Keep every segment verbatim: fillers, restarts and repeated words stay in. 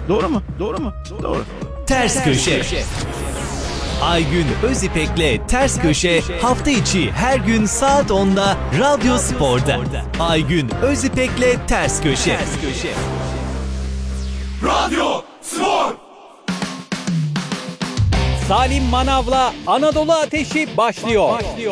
Doğru mu? Doğru mu? Doğru. Ters Köşe. Aygün Özipek'le Ters Köşe hafta içi her gün saat onda Radyo Spor'da. Aygün Özipek'le Ters Köşe. Radyo Spor. Salim Manav'la Anadolu Ateşi başlıyor. başlıyor.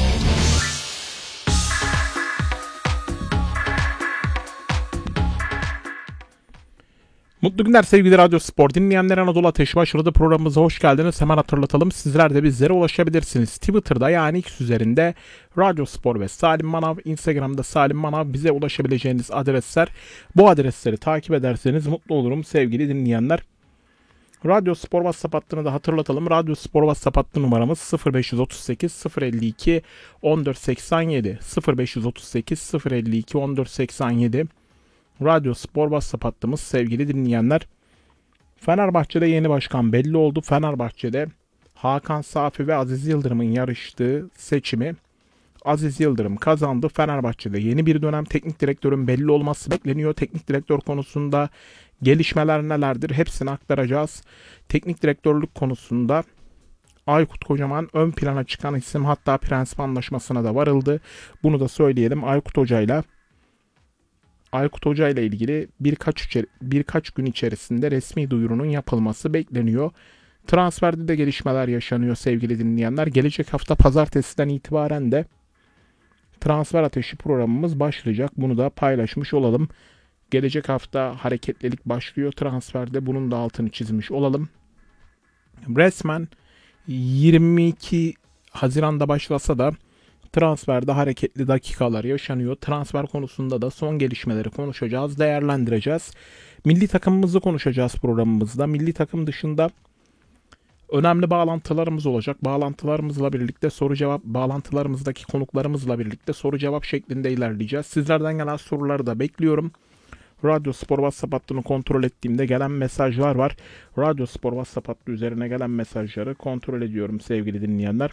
Mutlu günler sevgili Radyo Spor dinleyenler, Anadolu Ateşi başladı. Programımıza hoş geldiniz. Hemen hatırlatalım, sizler de bizlere ulaşabilirsiniz. Twitter'da yani X üzerinde Radyo Spor ve Salim Manav, Instagram'da Salim Manav, bize ulaşabileceğiniz adresler. Bu adresleri takip ederseniz mutlu olurum sevgili dinleyenler. Radyo Spor WhatsApp hattını da hatırlatalım. Radyo Spor WhatsApp hattı numaramız sıfır beş otuz sekiz sıfır elli iki on dört seksen yedi sıfır beş otuz sekiz sıfır elli iki on dört seksen yedi. Radyo Spor WhatsApp hattımız sevgili dinleyenler. Fenerbahçe'de yeni başkan belli oldu. Fenerbahçe'de Hakan Safi ve Aziz Yıldırım'ın yarıştığı seçimi Aziz Yıldırım kazandı. Fenerbahçe'de yeni bir dönem, teknik direktörün belli olması bekleniyor. Teknik direktör konusunda gelişmeler nelerdir? Hepsini aktaracağız. Teknik direktörlük konusunda Aykut Kocaman ön plana çıkan isim, hatta prensip anlaşmasına da varıldı. Bunu da söyleyelim. Aykut Hoca'yla Aykut Hoca ile ilgili birkaç birkaç gün içerisinde resmi duyurunun yapılması bekleniyor. Transferde de gelişmeler yaşanıyor sevgili dinleyenler. Gelecek hafta pazartesiden itibaren de transfer ateşi programımız başlayacak. Bunu da paylaşmış olalım. Gelecek hafta hareketlilik başlıyor transferde. Bunun da altını çizmiş olalım. Resmen yirmi iki Haziran'da başlasa da transferde hareketli dakikalar yaşanıyor. Transfer konusunda da son gelişmeleri konuşacağız, değerlendireceğiz. Milli takımımızı konuşacağız programımızda. Milli takım dışında önemli bağlantılarımız olacak. Bağlantılarımızla birlikte soru cevap, bağlantılarımızdaki konuklarımızla birlikte soru cevap şeklinde ilerleyeceğiz. Sizlerden gelen soruları da bekliyorum. Radyo Spor WhatsApp hattını kontrol ettiğimde gelen mesajlar var. Radyo Spor WhatsApp hattı üzerine gelen mesajları kontrol ediyorum sevgili dinleyenler.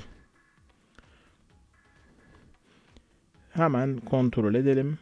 Hemen kontrol edelim.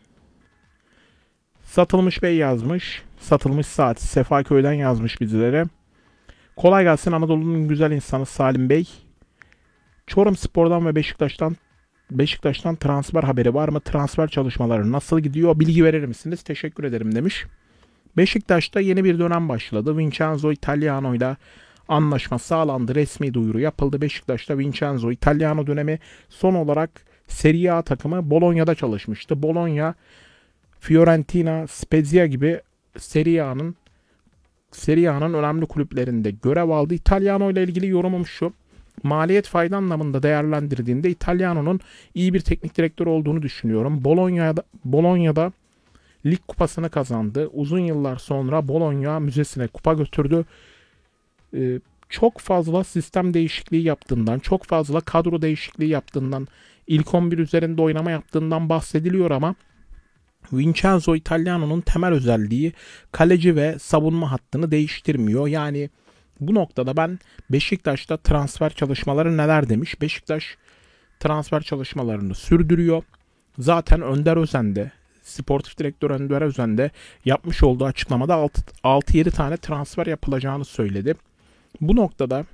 Satılmış Bey yazmış. Satılmış Saat Sefaköy'den yazmış bizlere. Kolay gelsin Anadolu'nun güzel insanı Salim Bey. Çorumspor'dan ve Beşiktaş'tan Beşiktaş'tan transfer haberi var mı? Transfer çalışmaları nasıl gidiyor? Bilgi verir misiniz? Teşekkür ederim demiş. Beşiktaş'ta yeni bir dönem başladı. Vincenzo Italiano ile anlaşma sağlandı. Resmi duyuru yapıldı. Beşiktaş'ta Vincenzo Italiano dönemi son olarak Serie A takımı Bologna'da çalışmıştı. Bologna, Fiorentina, Spezia gibi Serie A'nın Serie A'nın önemli kulüplerinde görev aldı. Italiano ile ilgili yorumum şu. Maliyet fayda anlamında değerlendirdiğinde Italiano'nun iyi bir teknik direktör olduğunu düşünüyorum. Bologna'da, Bologna'da lig kupasını kazandı. Uzun yıllar sonra Bologna müzesine kupa götürdü. Ee, çok fazla sistem değişikliği yaptığından, çok fazla kadro değişikliği yaptığından, İlk on bir üzerinde oynama yaptığından bahsediliyor ama Vincenzo Italiano'nun temel özelliği kaleci ve savunma hattını değiştirmiyor. Yani bu noktada ben Beşiktaş'ta transfer çalışmaları neler demiş. Beşiktaş transfer çalışmalarını sürdürüyor. Zaten Önder Özen de, sportif direktör Önder Özen de yapmış olduğu açıklamada altı yedi tane transfer yapılacağını söyledi. Bu noktada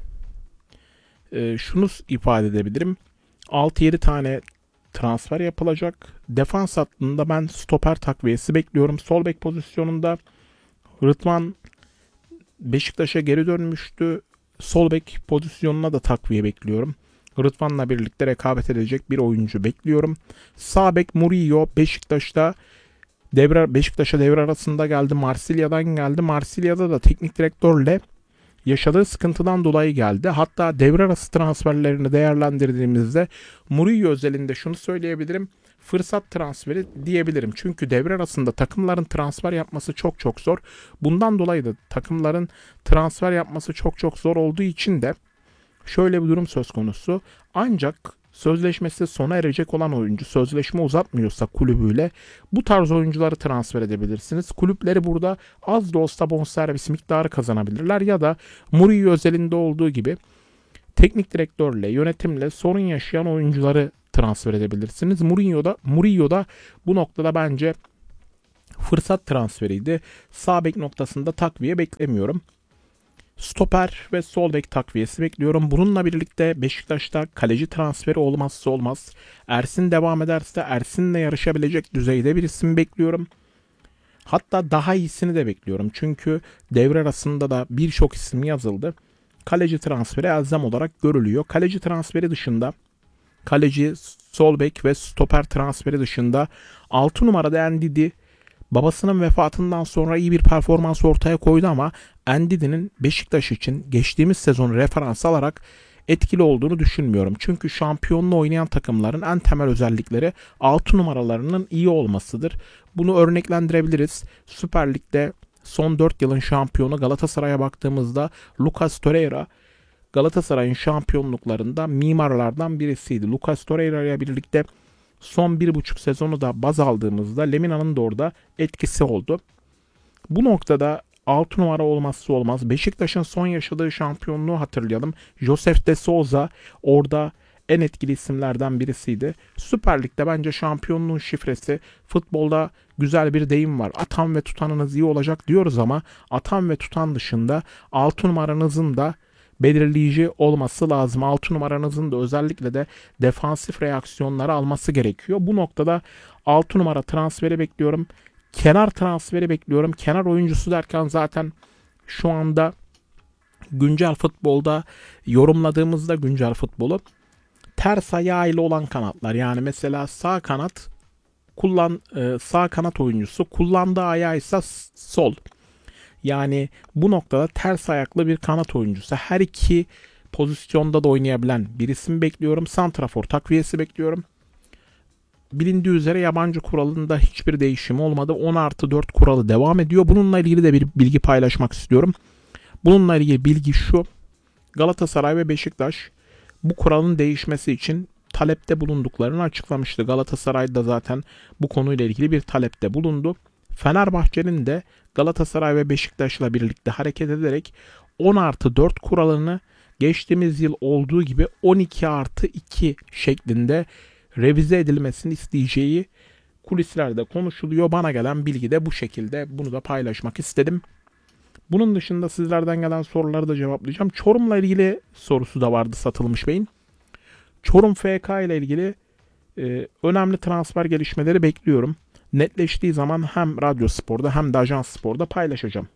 e, şunu ifade edebilirim. altı yedi tane transfer yapılacak. Defans hattında ben stoper takviyesi bekliyorum. Sol bek pozisyonunda Rıdvan Beşiktaş'a geri dönmüştü. Sol bek pozisyonuna da takviye bekliyorum. Rıdvan'la birlikte rekabet edecek bir oyuncu bekliyorum. Sağ bek Murillo Beşiktaş'ta devre Beşiktaş'a devre arasında geldi. Marsilya'dan geldi. Marsilya'da da teknik direktörle yaşadığı sıkıntıdan dolayı geldi. Hatta devre arası transferlerini değerlendirdiğimizde Murillo özelinde şunu söyleyebilirim. Fırsat transferi diyebilirim. Çünkü devre arasında takımların transfer yapması çok çok zor. Bundan dolayı da takımların transfer yapması çok çok zor olduğu için de şöyle bir durum söz konusu. Ancak sözleşmesi sona erecek olan oyuncu sözleşme uzatmıyorsa kulübüyle bu tarz oyuncuları transfer edebilirsiniz. Kulüpleri burada az da olsa bonservis miktarı kazanabilirler ya da Murillo özelinde olduğu gibi teknik direktörle, yönetimle sorun yaşayan oyuncuları transfer edebilirsiniz. Mourinho'da, Mourinho'da bu noktada bence fırsat transferiydi. Sağ bek noktasında takviye beklemiyorum. Stoper ve sol bek takviyesi bekliyorum. Bununla birlikte Beşiktaş'ta kaleci transferi olmazsa olmaz. Ersin devam ederse Ersin'le yarışabilecek düzeyde bir isim bekliyorum. Hatta daha iyisini de bekliyorum. Çünkü devre arasında da birçok isim yazıldı. Kaleci transferi elzem olarak görülüyor. Kaleci transferi dışında, kaleci, sol bek ve stoper transferi dışında altı numarada Ndidi babasının vefatından sonra iyi bir performans ortaya koydu ama Ndidi'nin Beşiktaş için geçtiğimiz sezon referans alarak etkili olduğunu düşünmüyorum. Çünkü şampiyonla oynayan takımların en temel özellikleri altı numaralarının iyi olmasıdır. Bunu örneklendirebiliriz. Süper Lig'de son dört yılın şampiyonu Galatasaray'a baktığımızda Lucas Torreira Galatasaray'ın şampiyonluklarında mimarlardan birisiydi. Lucas Torreira ile birlikte son bir buçuk sezonu da baz aldığımızda Lemina'nın da orada etkisi oldu. Bu noktada altı numara olmazsa olmaz. Beşiktaş'ın son yaşadığı şampiyonluğu hatırlayalım. Josef de Souza orada en etkili isimlerden birisiydi. Süper Lig'de bence şampiyonluğun şifresi, futbolda güzel bir deyim var. Atan ve tutanınız iyi olacak diyoruz ama atan ve tutan dışında altı numaranızın da belirleyici olması lazım. altı numaranızın da özellikle de defansif reaksiyonları alması gerekiyor. Bu noktada altı numara transferi bekliyorum. Kenar transferi bekliyorum. Kenar oyuncusu derken zaten şu anda güncel futbolda yorumladığımızda güncel futbolu ters ayağıyla olan kanatlar. Yani mesela sağ kanat kullan sağ kanat oyuncusu kullandığı ayağı ise sol. Yani bu noktada ters ayaklı bir kanat oyuncusu. Her iki pozisyonda da oynayabilen bir isim bekliyorum. Santrafor takviyesi bekliyorum. Bilindiği üzere yabancı kuralında hiçbir değişim olmadı. on artı dört kuralı devam ediyor. Bununla ilgili de bir bilgi paylaşmak istiyorum. Bununla ilgili bilgi şu. Galatasaray ve Beşiktaş bu kuralın değişmesi için talepte bulunduklarını açıklamıştı. Galatasaray da zaten bu konuyla ilgili bir talepte bulundu. Fenerbahçe'nin de Galatasaray ve Beşiktaş'la birlikte hareket ederek on artı dört kuralını geçtiğimiz yıl olduğu gibi on iki artı iki şeklinde revize edilmesini isteyeceği kulislerde konuşuluyor. Bana gelen bilgi de bu şekilde. Bunu da paylaşmak istedim. Bunun dışında sizlerden gelen soruları da cevaplayacağım. Çorum'la ilgili sorusu da vardı Satılmış Bey'in. Çorum F K ile ilgili e, önemli transfer gelişmeleri bekliyorum. Netleştiği zaman hem Radyo Spor'da hem de Ajans Spor'da paylaşacağım.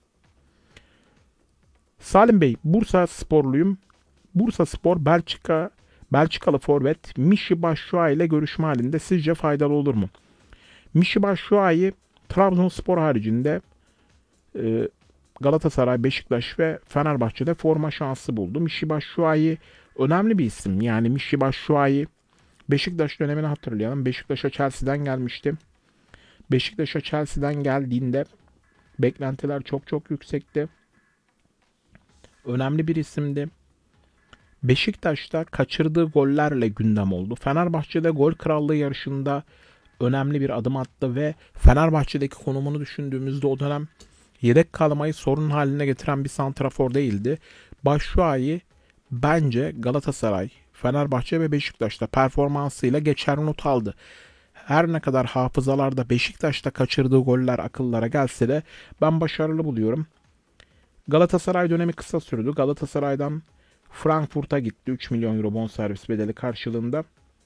Salim Bey, Bursa sporluyum. Bursa Spor Belçika Belçikalı forvet Michy Batshuayi ile görüşme halinde. Sizce faydalı olur mu? Michy Batshuayi Trabzonspor haricinde e, Galatasaray, Beşiktaş ve Fenerbahçe'de forma şansı buldu. Michy Batshuayi önemli bir isim. Yani Michy Batshuayi Beşiktaş dönemini hatırlayalım. Beşiktaş'a Chelsea'den gelmişti. Beşiktaş'a Chelsea'den geldiğinde beklentiler çok çok yüksekti. Önemli bir isimdi. Beşiktaş'ta kaçırdığı gollerle gündem oldu. Fenerbahçe'de gol krallığı yarışında önemli bir adım attı ve Fenerbahçe'deki konumunu düşündüğümüzde o dönem yedek kalmayı sorun haline getiren bir santrafor değildi. Batshuayi bence Galatasaray, Fenerbahçe ve Beşiktaş'ta performansıyla geçer not aldı. Her ne kadar hafızalarda Beşiktaş'ta kaçırdığı goller akıllara gelse de ben başarılı buluyorum. Galatasaray dönemi kısa sürdü. Galatasaray'dan Frankfurt'a gitti. üç milyon euro bonservis bedeli karşılığında.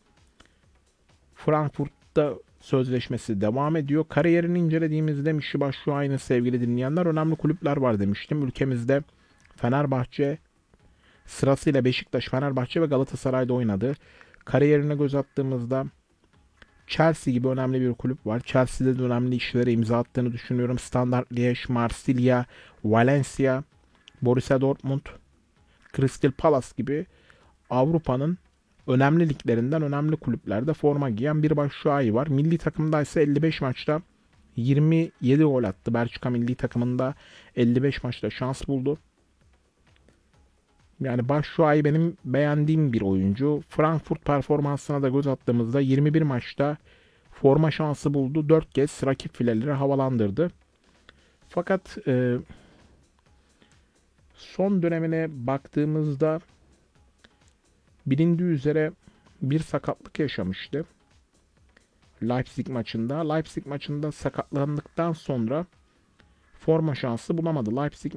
Frankfurt'ta sözleşmesi devam ediyor. Kariyerini incelediğimizde Michy Batshuayi'nin sevgili dinleyenler önemli kulüpler var demiştim. Ülkemizde Fenerbahçe, sırasıyla Beşiktaş, Fenerbahçe ve Galatasaray'da oynadı. Kariyerine göz attığımızda Chelsea gibi önemli bir kulüp var. Chelsea'de de önemli işlere imza attığını düşünüyorum. Standard Liège, Marsilya, Valencia, Borussia Dortmund, Crystal Palace gibi Avrupa'nın önemli liglerinden önemli kulüplerde forma giyen bir Batshuayi var. Milli takımda ise elli beş maçta yirmi yedi gol attı. Belçika milli takımında elli beş maçta şans buldu. Yani Batshuayi benim beğendiğim bir oyuncu. Frankfurt performansına da göz attığımızda yirmi bir maçta forma şansı buldu. dört kez rakip fileleri havalandırdı. Fakat e, son dönemine baktığımızda bilindiği üzere bir sakatlık yaşamıştı. Leipzig maçında. Leipzig maçında sakatlandıktan sonra forma şansı bulamadı. Leipzig